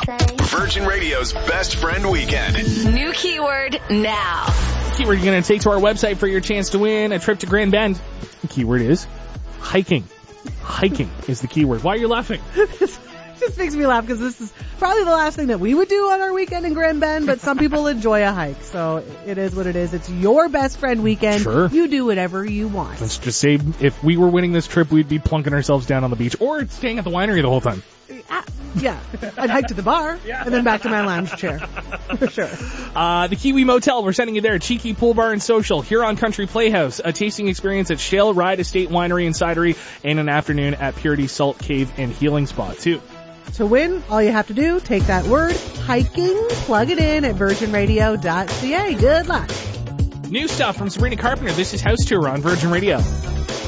Virgin Radio's Best Friend Weekend. New keyword now. Keyword you're going to take to our website for your chance to win a trip to Grand Bend. The keyword is hiking. Hiking is the keyword. Why are you laughing? Just makes me laugh because this is probably the last thing that we would do on our weekend in Grand Bend, but some people enjoy a hike. So it is what it is. It's your best friend weekend. Sure. You do whatever you want. Let's just say if we were winning this trip, we'd be plunking ourselves down on the beach or staying at the winery the whole time. Yeah. I'd hike to the bar and then back to my lounge chair. For sure. The Kiwi Motel, we're sending you there. Cheeky Pool Bar and Social, Huron Country Playhouse, a tasting experience at Shale Ride Estate Winery and Cidery, and an afternoon at Purity Salt Cave and Healing Spa, too. To win, all you have to do, take that word, hiking, plug it in at virginradio.ca. Good luck. New stuff from Sabrina Carpenter. This is House Tour on Virgin Radio.